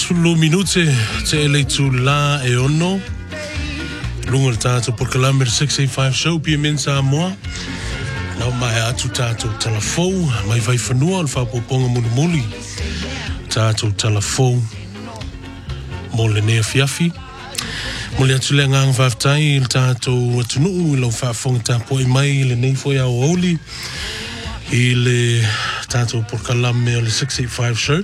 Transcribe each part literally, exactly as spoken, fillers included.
sulu minute te ele tu la e ono. Lunga le tātou por Kalame six eighty-five show pia mensa moa. Nau mai atu tātou talafou, mai vai whanua al whapoponga munu muli. Tātou talafou, mo le nea fiafi. Mo le atu le ngang whaftai il tātou atunuu ilo whafonga tāpo i mai le nei foi au oli. I le tātou por Kalame le six eighty-five show.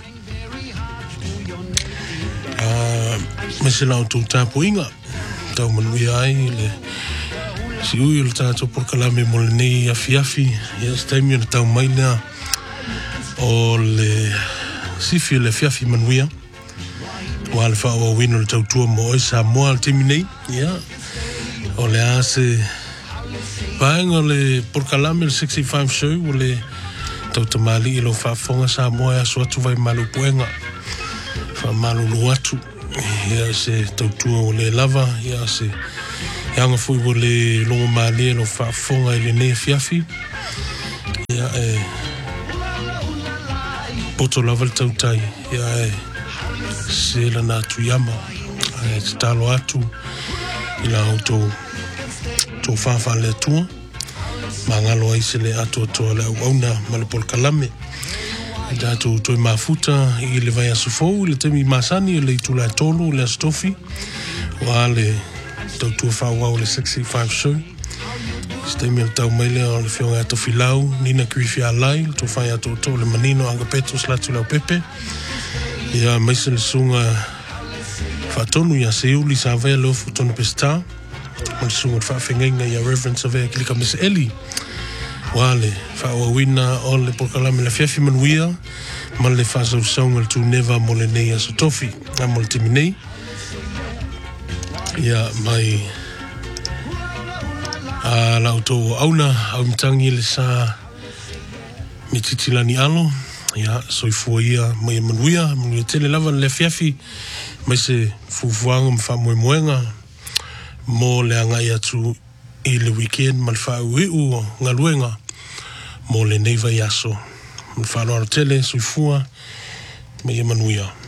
Mese lau tū tāpo inga. Tau manui ai le si ui le tātou por Kalame mo le nei afi afi. Ia staimi na tau maina o le sifi le fiafi manuia. Wa le wha o wino le tau tua mo oisa moa le timi nei. Ia. O le ase paenga le por Kalame le six eighty-five show o le tau tamali ilo whafonga sa moa aso atu vai malu puenga. Wha malu luatu. Ia se tautua o le lava, ia se yanga fui o le longo male lo whafonga i le ne fiafi. Ia e poto lava le tautai, ia e se la na tuyama, e te talo atu, i la auto to whawha le tua, ma ngalo ai se le ato ato le au auna ma le por Kalame. Dato toi mafuta i le vai asufou, le temi masani le tula tolu, le stofi, wa le tau tua whawau le six eighty-five show. Stemi al tau maile o le fionga ato filau, nina kui fia lai, to whai ato to le manino anga petos latu lau pepe. Ia maise le sunga whatonu ia se uli sa vea lofu tonu pesta. Ma le sunga whawhengenga ia reverence a vea kilika Miss Ellie. Wale, whaawawina o le por Kalame la fiafi manuia, ma le whasau saunga le tu neva mo le nei aso tofi, na mo le timi nei. Ia mai a lau tō auna, au mtangi le sa mititilani alo, ia soifua ia mai manuia, manuia tele lava le fiafi, mai se fufuanga mwha moe moenga, mo le angai atu i le weekend ma le whaauiu ngā luenga mo le neiva i aso. Ma le whaaloa tele, soifua, me i manuia.